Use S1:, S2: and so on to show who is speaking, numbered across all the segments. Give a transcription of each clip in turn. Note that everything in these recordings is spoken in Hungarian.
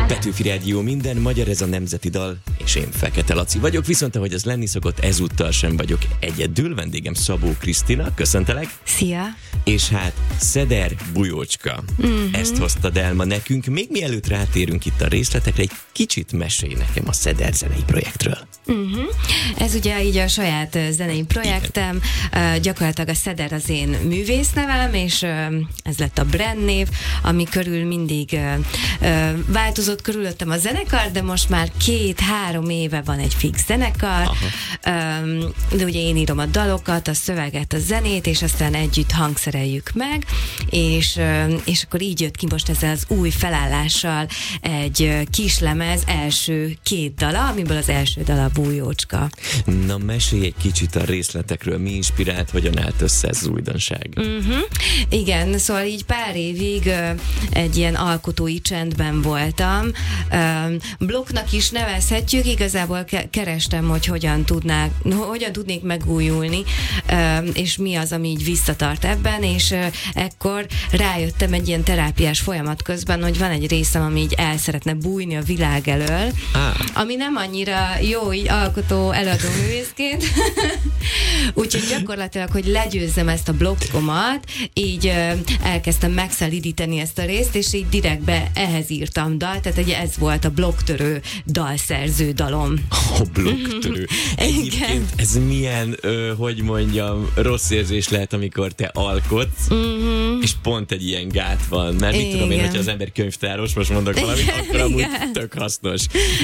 S1: Petőfi Rádió, minden magyar, ez a nemzeti dal, és én Fekete Laci vagyok, viszont ahogy az lenni szokott, ezúttal sem vagyok egyedül, vendégem Szabó Krisztina, köszöntelek.
S2: Szia!
S1: És hát Szeder Bujócska, ezt hoztad el ma nekünk. Még mielőtt rátérünk itt a részletekre, egy kicsit mesélj nekem a Szeder zenei projektről.
S2: Ez ugye így a saját zenei projektem, gyakorlatilag a Szeder az én művésznevem, és ez lett a brand név, ami körül mindig változott körülöttem a zenekar, de most már 2-3 éve van egy fix zenekar, de ugye én írom a dalokat, a szöveget, a zenét, és aztán együtt hangszereljük meg, és akkor így jött ki most ezzel az új felállással egy kislemez első 2 dala, amiből az első dal a Bujócska.
S1: Na, mesélj egy kicsit a részletekről, mi inspirált, hogyan állt össze ez az újdonság?
S2: Igen, szóval így pár évig egy ilyen alkotói csendben voltam. Blokknak is nevezhetjük, igazából kerestem, hogy hogyan tudnék megújulni, és mi az, ami így visszatart ebben, és ekkor rájöttem egy ilyen terápiás folyamat közben, hogy van egy részem, ami így el szeretne bújni a világ elől, ami nem annyira jó így alkotó, előadó művészként. Úgyhogy gyakorlatilag, hogy legyőzzem ezt a blokkomat, így elkezdtem megszelidíteni ezt a részt, és így direktbe ehhez írtam dalt, tehát ugye ez volt a blokktörő dalszerző dalom.
S1: A blokktörő. Egyébként ez milyen, hogy mondjam, rossz érzés lehet, amikor te alkotsz, és pont egy ilyen gát van. Mert mit tudom én, hogyha az ember könyvtáros, most mondok valamit, akkor amúgy tök hasznos.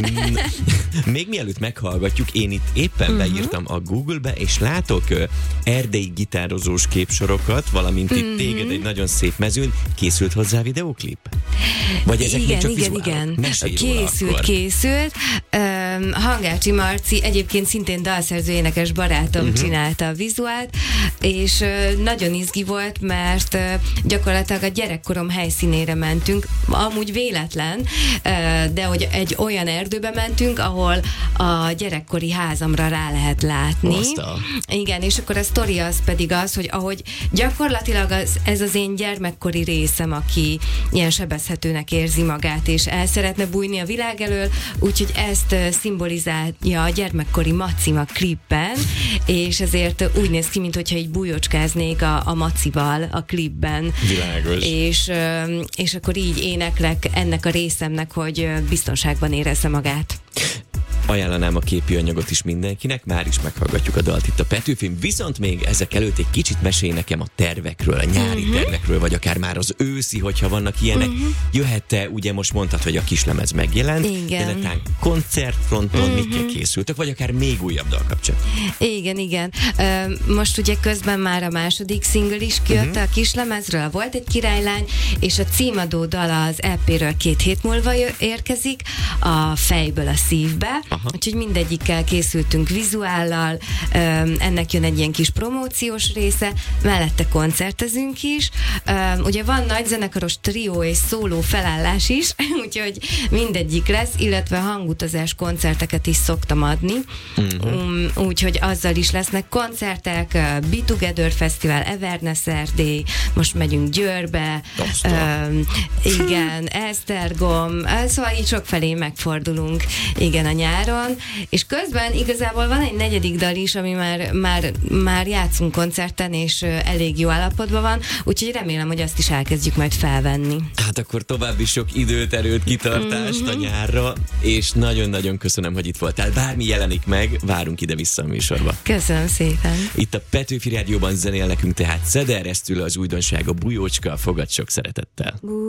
S1: Még mielőtt meghallgatjuk, én itt éppen beírtam a Google-be, és látok erdélyi gitározós képsorokat, valamint itt téged egy nagyon szép mezőn. Készült hozzá videóklip? Vagy ezek még csak vizuálok?
S2: Igen. Készült. Hangácsi Marci, egyébként szintén dalszerző énekes barátom csinálta a vizuált, és nagyon izgi volt, mert gyakorlatilag a gyerekkorom helyszínére mentünk, amúgy véletlen, de hogy egy olyan erdőbe mentünk, ahol a gyerekkori házamra rá lehet látni. Igen, és akkor a sztori az pedig az, hogy ahogy gyakorlatilag ez az én gyermekkori részem, aki ilyen sebezhetőnek érzi magát, és el szeretne bújni a világ elől, úgyhogy ezt szimbolizálja a gyermekkori Macim a klipben, és ezért úgy néz ki, mintha így bújócskáznék a Macival a klipben.
S1: Világos.
S2: És akkor így éneklek ennek a részemnek, hogy biztonságban érezze magát.
S1: Ajánlanám a képi anyagot is mindenkinek, már is meghallgatjuk a dalt itt a Petőfin, viszont még ezek előtt egy kicsit mesélj nekem a tervekről, a nyári tervekről, vagy akár már az őszi, hogyha vannak ilyenek. Jöhet-e, ugye most mondtad, hogy a kislemez megjelent, de netán koncertfronton mikkel készültek, vagy akár még újabb dal kapcsán?
S2: Igen. Most ugye közben már a második single is kijött a kislemezről, volt egy királylány, és a címadó dal az EP-ről 2 hét múlva érkezik, a fejből a szívbe. Úgyhogy mindegyikkel készültünk vizuállal, ennek jön egy ilyen kis promóciós része, mellette koncertezünk is. Ugye van nagy zenekaros trió és szóló felállás is, úgyhogy mindegyik lesz, illetve hangutazás koncerteket is szoktam adni. Úgyhogy azzal is lesznek koncertek, Be Together Fesztivál, Everness Erdély, most megyünk Győrbe, igen, Esztergom, szóval így sokfelé megfordulunk, igen, a nyáron, és közben igazából van egy 4. dal is, ami már játszunk koncerten, és elég jó állapotban van, úgyhogy remélem, hogy azt is elkezdjük majd felvenni.
S1: Hát akkor további sok időt, erőt, kitartást a nyárra, és nagyon-nagyon köszönöm, hogy itt voltál. Bármi jelenik meg, várunk ide-vissza a műsorba.
S2: Köszönöm szépen.
S1: Itt a Petőfi Rádióban zenél nekünk tehát Szeder, ezt az újdonság a Bujócska, fogad sok szeretettel.